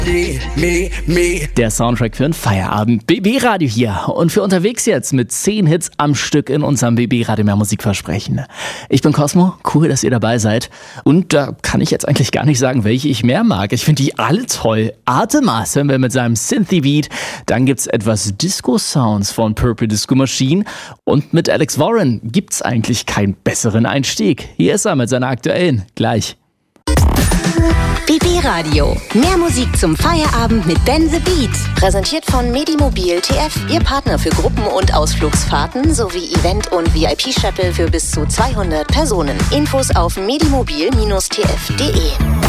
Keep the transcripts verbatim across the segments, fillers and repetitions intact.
Me, me, me. Der Soundtrack für einen Feierabend. B B-Radio hier. Und für unterwegs jetzt mit zehn Hits am Stück in unserem B B-Radio mehr Musikversprechen. Ich bin Cosmo. Cool, dass ihr dabei seid. Und da kann ich jetzt eigentlich gar nicht sagen, welche ich mehr mag. Ich finde die alle toll. Artemas hören wir mit seinem Synthy-Beat. Dann gibt's etwas Disco-Sounds von Purple Disco Machine. Und mit Alex Warren gibt's eigentlich keinen besseren Einstieg. Hier ist er mit seiner aktuellen. Gleich. B B-Radio. Mehr Musik zum Feierabend mit Ben the Beat. Präsentiert von Medimobil T F, Ihr Partner für Gruppen- und Ausflugsfahrten sowie Event- und V I P-Shuttle für bis zu zweihundert Personen. Infos auf medimobil T F punkt de.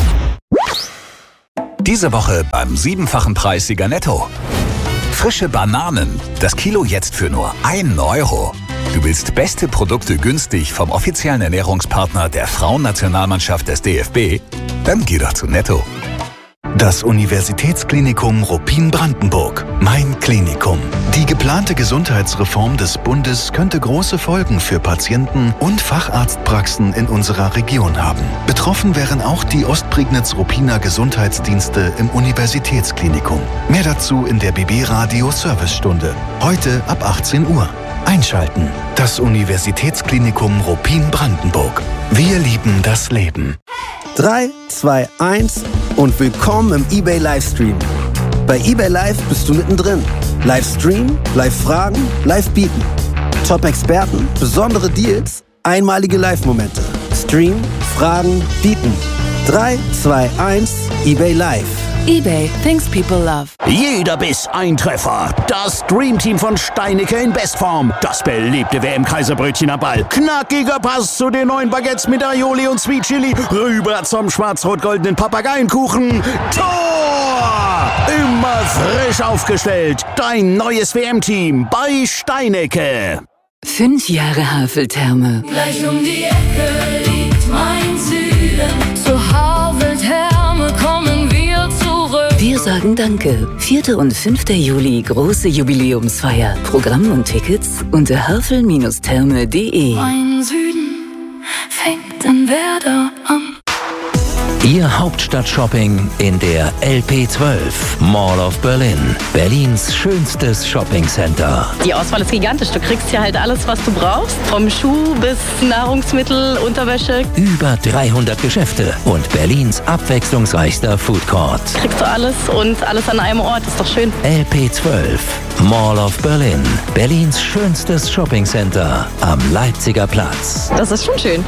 Diese Woche beim siebenfachen Preissieger Netto. Frische Bananen. Das Kilo jetzt für nur ein Euro. Du willst beste Produkte günstig vom offiziellen Ernährungspartner der Frauennationalmannschaft des D F B? Dann geh doch zu Netto. Das Universitätsklinikum Ruppin-Brandenburg. Mein Klinikum. Die geplante Gesundheitsreform des Bundes könnte große Folgen für Patienten und Facharztpraxen in unserer Region haben. Betroffen wären auch die Ostprignitz-Ruppiner Gesundheitsdienste im Universitätsklinikum. Mehr dazu in der B B-Radio-Servicestunde. Heute ab achtzehn Uhr. Einschalten. Das Universitätsklinikum Ruppin-Brandenburg. Wir lieben das Leben. drei, zwei, eins und willkommen im eBay Livestream. Bei eBay Live bist du mittendrin. Livestream, Live-Fragen, Live-Bieten. Top-Experten, besondere Deals, einmalige Live-Momente. Stream, Fragen, Bieten. drei, zwei, eins, eBay Live. eBay, things people love. Jeder Biss ein Treffer. Das Dreamteam von Steinecke in Bestform. Das beliebte W M-Kaiserbrötchen am Ball. Knackiger Pass zu den neuen Baguettes mit Aioli und Sweet Chili. Rüber zum schwarz-rot-goldenen Papageienkuchen. Tor! Immer frisch aufgestellt. Dein neues W M-Team bei Steinecke. Fünf Jahre Haveltherme. Gleich um die Ecke liegt mein Süden. Zur Haveltherme kommen wir zurück. Wir sagen Danke. vierter und fünfter Juli, große Jubiläumsfeier. Programm und Tickets unter havel Therme punkt de. Mein Süden fängt in Werder an. Ihr Hauptstadt-Shopping in der L P zwölf, Mall of Berlin. Berlins schönstes Shoppingcenter. Die Auswahl ist gigantisch. Du kriegst hier halt alles, was du brauchst. Vom Schuh bis Nahrungsmittel, Unterwäsche. Über dreihundert Geschäfte und Berlins abwechslungsreichster Foodcourt. Kriegst du alles und alles an einem Ort. Ist doch schön. L P zwölf, Mall of Berlin. Berlins schönstes Shoppingcenter am Leipziger Platz. Das ist schon schön.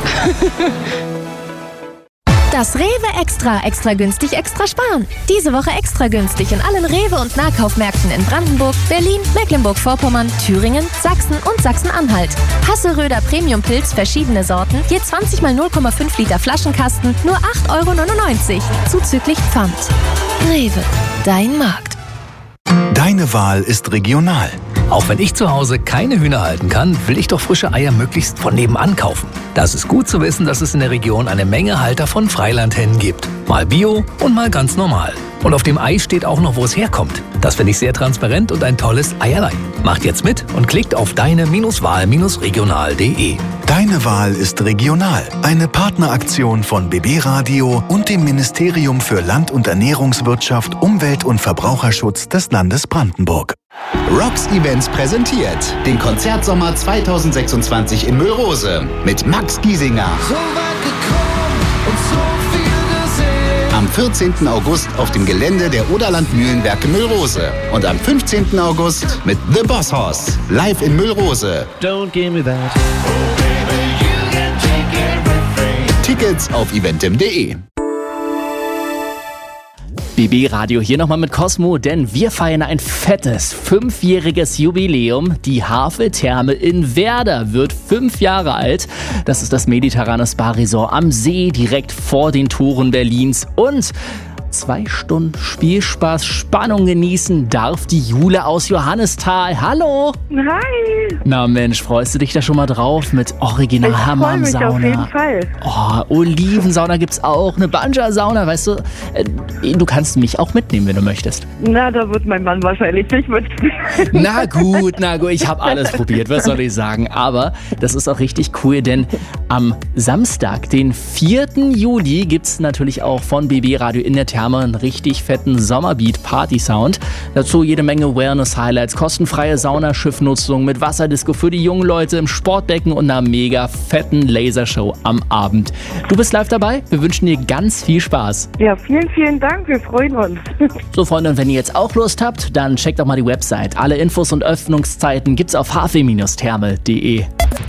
Das Rewe Extra, extra günstig, extra sparen. Diese Woche extra günstig in allen Rewe- und Nahkaufmärkten in Brandenburg, Berlin, Mecklenburg-Vorpommern, Thüringen, Sachsen und Sachsen-Anhalt. Hasseröder Premium-Pilz, verschiedene Sorten, je zwanzig mal null Komma fünf Liter Flaschenkasten, nur acht Euro neunundneunzig, zuzüglich Pfand. Rewe, dein Markt. Deine Wahl ist regional. Auch wenn ich zu Hause keine Hühner halten kann, will ich doch frische Eier möglichst von nebenan kaufen. Das ist gut zu wissen, dass es in der Region eine Menge Halter von Freilandhennen gibt. Mal Bio und mal ganz normal. Und auf dem Ei steht auch noch, wo es herkommt. Das finde ich sehr transparent und ein tolles Eierlein. Macht jetzt mit und klickt auf deine-wahl regional punkt de. Deine Wahl ist regional. Eine Partneraktion von B B-Radio und dem Ministerium für Land- und Ernährungswirtschaft, Umwelt- und Verbraucherschutz des Landes Brandenburg. Rocks Events präsentiert den Konzertsommer zweitausendsechsundzwanzig in Müllrose mit Max Giesinger. So weit gekommen und so viel gesehen. Am vierzehnten August auf dem Gelände der Oderland Mühlenwerke Müllrose. Und am fünfzehnten August mit The Boss Horse live in Müllrose. Don't give me that. Oh baby, you can take everything. Tickets auf eventim punkt de. B B-Radio hier nochmal mit Cosmo, denn wir feiern ein fettes fünfjähriges Jubiläum. Die Haveltherme in Werder wird fünf Jahre alt. Das ist das mediterrane Spa-Resort am See, direkt vor den Toren Berlins. Und zwei Stunden Spielspaß, Spannung genießen darf die Jule aus Johannisthal. Hallo! Hi! Na Mensch, freust du dich da schon mal drauf mit original Hammam-Sauna? Auf jeden Fall. Oh, Olivensauna gibt's auch, eine Banja-Sauna, weißt du. Äh, du kannst mich auch mitnehmen, wenn du möchtest. Na, da wird mein Mann wahrscheinlich nicht mitnehmen. Na gut, na gut, ich habe alles probiert, was soll ich sagen. Aber das ist auch richtig cool, denn am Samstag, den vierten Juli, gibt's natürlich auch von B B-Radio in der Therme Wärme, einen richtig fetten Sommerbeat-Party-Sound. Dazu jede Menge Wellness-Highlights, kostenfreie Saunaschiffnutzung mit Wasserdisco für die jungen Leute im Sportbecken und einer mega fetten Lasershow am Abend. Du bist live dabei, wir wünschen dir ganz viel Spaß. Ja, vielen, vielen Dank, wir freuen uns. So Freunde, und wenn ihr jetzt auch Lust habt, dann checkt doch mal die Website. Alle Infos und Öffnungszeiten gibt's auf hafe Bindestrich therme punkt de.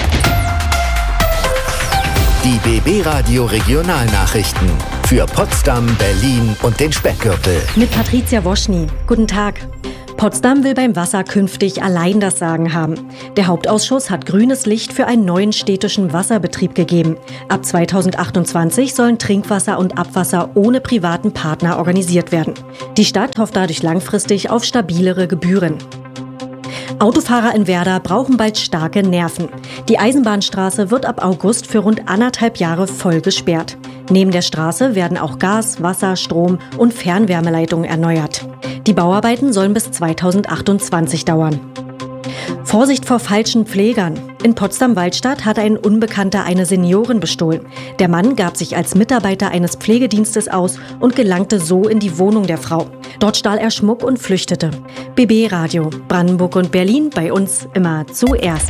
Die B B-Radio Regionalnachrichten für Potsdam, Berlin und den Speckgürtel. Mit Patricia Woschny. Guten Tag. Potsdam will beim Wasser künftig allein das Sagen haben. Der Hauptausschuss hat grünes Licht für einen neuen städtischen Wasserbetrieb gegeben. Ab zweitausendachtundzwanzig sollen Trinkwasser und Abwasser ohne privaten Partner organisiert werden. Die Stadt hofft dadurch langfristig auf stabilere Gebühren. Autofahrer in Werder brauchen bald starke Nerven. Die Eisenbahnstraße wird ab August für rund anderthalb Jahre voll gesperrt. Neben der Straße werden auch Gas, Wasser, Strom und Fernwärmeleitungen erneuert. Die Bauarbeiten sollen bis zweitausendachtundzwanzig dauern. Vorsicht vor falschen Pflegern. In Potsdam-Waldstadt hat ein Unbekannter eine Seniorin bestohlen. Der Mann gab sich als Mitarbeiter eines Pflegedienstes aus und gelangte so in die Wohnung der Frau. Dort stahl er Schmuck und flüchtete. B B-Radio, Brandenburg und Berlin, bei uns immer zuerst.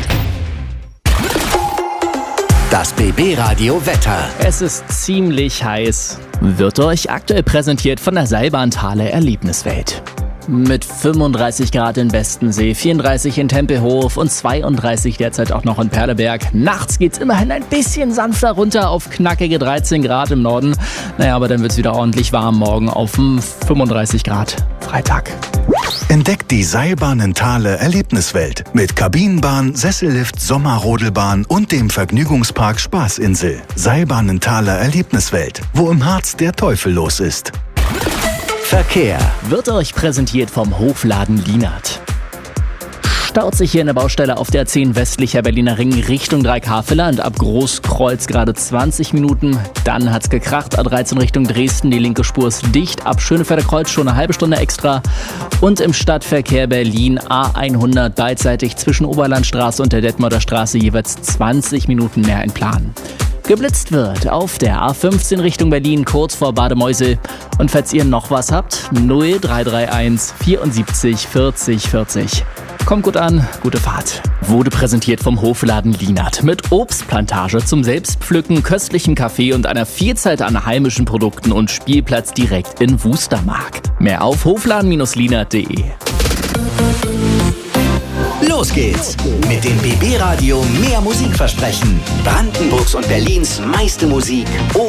Das B B-Radio Wetter. Es ist ziemlich heiß. Wird euch aktuell präsentiert von der Seilbahnthale Erlebniswelt. Mit fünfunddreißig Grad in Bestensee, vierunddreißig in Tempelhof und zweiunddreißig derzeit auch noch in Perleberg. Nachts geht's immerhin ein bisschen sanfter runter auf knackige dreizehn Grad im Norden. Naja, aber dann wird's wieder ordentlich warm morgen auf fünfunddreißig Grad. Freitag. Entdeckt die Seilbahnenthale Erlebniswelt mit Kabinenbahn, Sessellift, Sommerrodelbahn und dem Vergnügungspark Spaßinsel. Seilbahnenthale Erlebniswelt, wo im Harz der Teufel los ist. Verkehr wird euch präsentiert vom Hofladen Lienert. Staut sich hier in der Baustelle auf der zehn westlicher Berliner Ring Richtung Dreieck-Havelland ab Großkreuz gerade zwanzig Minuten. Dann hat's gekracht, A dreizehn Richtung Dresden, die linke Spur ist dicht. Ab Schönefelder Kreuz schon eine halbe Stunde extra. Und im Stadtverkehr Berlin A hundert beidseitig zwischen Oberlandstraße und der Detmolder Straße jeweils zwanzig Minuten mehr in Plan. Geblitzt wird auf der A fünfzehn Richtung Berlin, kurz vor Bademeusel. Und falls ihr noch was habt, null drei drei eins vierundsiebzig vierzig vierzig. Kommt gut an, gute Fahrt. Wurde präsentiert vom Hofladen Lienert mit Obstplantage zum Selbstpflücken, köstlichem Kaffee und einer Vielzahl an heimischen Produkten und Spielplatz direkt in Wustermark. Mehr auf hofladen Bindestrich lienert punkt de. Los geht's mit dem B B-Radio Mehr Musik versprechen. Brandenburgs und Berlins meiste Musik